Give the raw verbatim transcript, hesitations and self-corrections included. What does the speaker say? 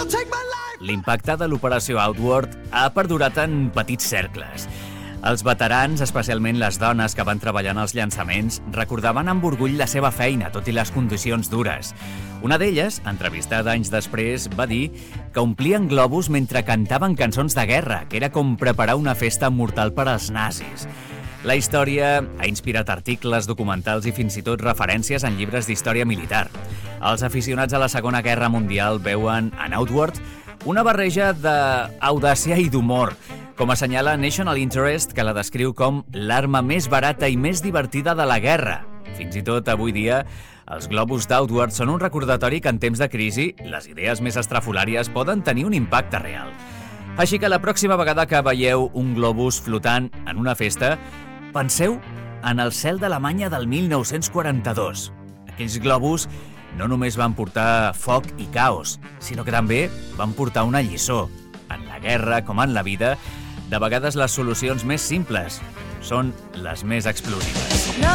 L'impacte de l'operació Outward ha perdurat en petits cercles. Els veterans, especialment les dones que van treballar en els llançaments, recordaven amb orgull la seva feina, tot i les condicions dures. Una d'elles, entrevistada anys després, va dir que omplien globus mentre cantaven cançons de guerra, que era com preparar una festa mortal per als nazis. La història ha inspirat articles, documentals i fins i tot referències en llibres d'història militar. Els aficionats a la Segona Guerra Mundial veuen en Outward una barreja d'audàcia i d'humor, com assenyala National Interest, que la descriu com l'arma més barata i més divertida de la guerra. Fins i tot avui dia, els globus d'Outward són un recordatori que en temps de crisi les idees més estrafolàries poden tenir un impacte real. Així que la pròxima vegada que veieu un globus flotant en una festa, penseu en el cel d'Alemanya del mil nou-cents quaranta-dos. Aquells globus no només van portar foc i caos, sinó que també van portar una lliçó. En la guerra, com en la vida, de vegades les solucions més simples són les més explosives.